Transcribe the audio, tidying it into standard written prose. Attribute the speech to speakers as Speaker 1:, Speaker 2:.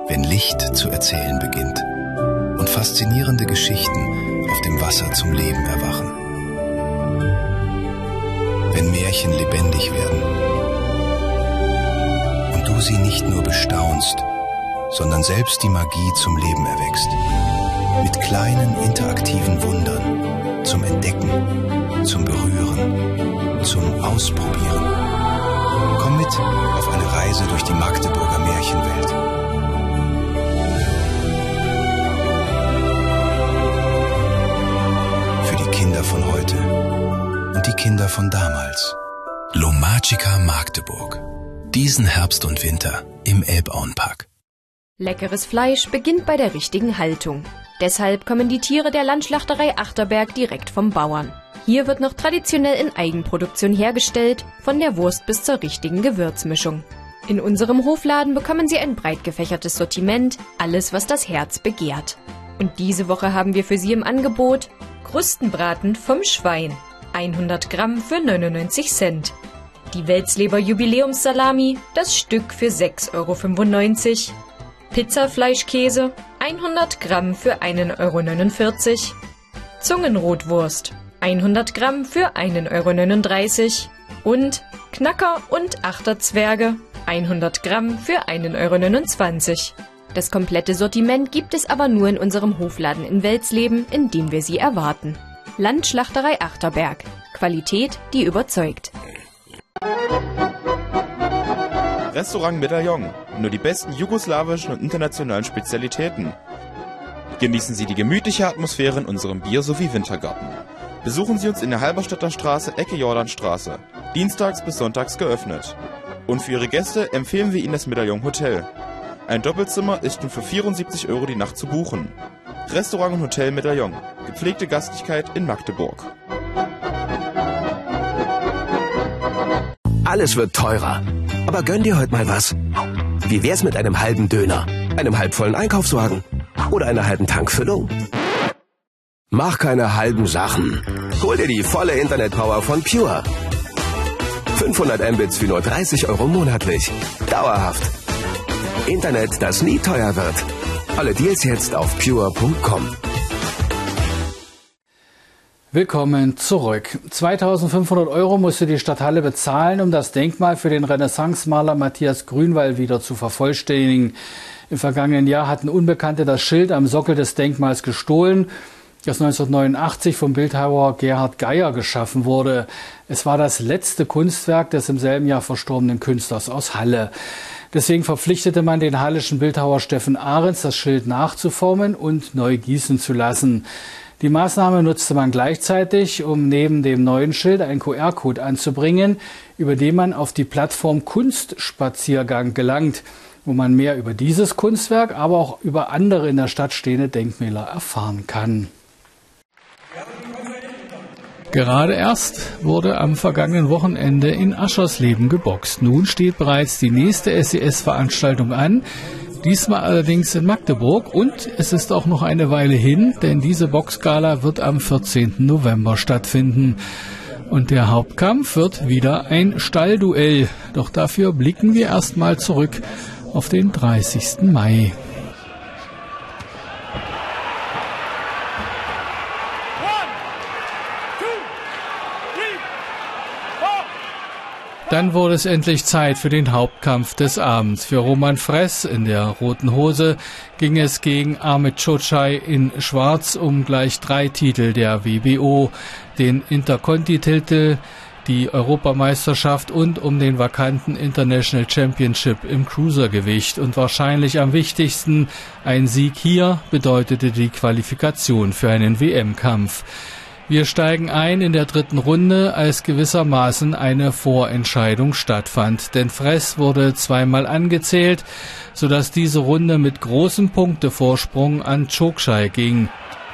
Speaker 1: wenn Licht zu erzählen beginnt und faszinierende Geschichten auf dem Wasser zum Leben erwachen. Wenn Märchen lebendig werden und du sie nicht nur bestaunst, sondern selbst die Magie zum Leben erwächst. Mit kleinen interaktiven Wundern zum Entdecken, zum Berühren, zum Ausprobieren. Komm mit auf eine Reise durch die Magdeburger Märchenwelt. Für die Kinder von heute und die Kinder von damals. Lomagica Magdeburg. Diesen Herbst und Winter im Elbauenpark.
Speaker 2: Leckeres Fleisch beginnt bei der richtigen Haltung. Deshalb kommen die Tiere der Landschlachterei Achterberg direkt vom Bauern. Hier wird noch traditionell in Eigenproduktion hergestellt, von der Wurst bis zur richtigen Gewürzmischung. In unserem Hofladen bekommen Sie ein breit gefächertes Sortiment, alles was das Herz begehrt. Und diese Woche haben wir für Sie im Angebot Krustenbraten vom Schwein, 100 Gramm für 99 Cent. Die Welzleber Jubiläumssalami, das Stück für 6,95 €. Pizzafleischkäse, 100 Gramm für 1,49 €. Zungenrotwurst, 100 Gramm für 1,39 € und Knacker und Achterzwerge, 100 Gramm für 1,29 €. Das komplette Sortiment gibt es aber nur in unserem Hofladen in Welzleben, in dem wir Sie erwarten. Landschlachterei Achterberg. Qualität, die überzeugt.
Speaker 3: Restaurant Medaillon. Nur die besten jugoslawischen und internationalen Spezialitäten. Genießen Sie die gemütliche Atmosphäre in unserem Bier- sowie Wintergarten. Besuchen Sie uns in der Halberstädter Straße, Ecke Jordanstraße. Dienstags bis sonntags geöffnet. Und für Ihre Gäste empfehlen wir Ihnen das Medaillon Hotel. Ein Doppelzimmer ist nun für 74 € die Nacht zu buchen. Restaurant und Hotel Medaillon. Gepflegte Gastlichkeit in Magdeburg.
Speaker 4: Alles wird teurer. Aber gönn dir heute mal was. Wie wär's mit einem halben Döner, einem halbvollen Einkaufswagen oder einer halben Tankfüllung? Mach keine halben Sachen. Hol dir die volle Internetpower von Pure. 500 Mbits für nur 30 € monatlich. Dauerhaft. Internet, das nie teuer wird. Alle Deals jetzt auf pure.com.
Speaker 5: Willkommen zurück. 2.500 € musste die Stadthalle bezahlen, um das Denkmal für den Renaissancemaler Matthias Grünwald wieder zu vervollständigen. Im vergangenen Jahr hatten Unbekannte das Schild am Sockel des Denkmals gestohlen, das 1989 vom Bildhauer Gerhard Geier geschaffen wurde. Es war das letzte Kunstwerk des im selben Jahr verstorbenen Künstlers aus Halle. Deswegen verpflichtete man den hallischen Bildhauer Steffen Ahrens, das Schild nachzuformen und neu gießen zu lassen. Die Maßnahme nutzte man gleichzeitig, um neben dem neuen Schild einen QR-Code anzubringen, über den man auf die Plattform Kunstspaziergang gelangt, wo man mehr über dieses Kunstwerk, aber auch über andere in der Stadt stehende Denkmäler erfahren kann. Gerade erst wurde am vergangenen Wochenende in Aschersleben geboxt. Nun steht bereits die nächste SES-Veranstaltung an. Diesmal allerdings in Magdeburg und es ist auch noch eine Weile hin, denn diese Boxgala wird am 14. November stattfinden. Und der Hauptkampf wird wieder ein Stallduell. Doch dafür blicken wir erstmal zurück auf den 30. Mai. Dann wurde es endlich Zeit für den Hauptkampf des Abends. Für Roman Fress in der roten Hose ging es gegen Ahmet Çocay in Schwarz um gleich 3 Titel der WBO, den Interconti-Titel, die Europameisterschaft und um den vakanten International Championship im Cruisergewicht. Und wahrscheinlich am wichtigsten, ein Sieg hier bedeutete die Qualifikation für einen WM-Kampf. Wir steigen ein in der 3. Runde, als gewissermaßen eine Vorentscheidung stattfand. Denn Fress wurde zweimal angezählt, sodass diese Runde mit großem Punktevorsprung an Çocay ging.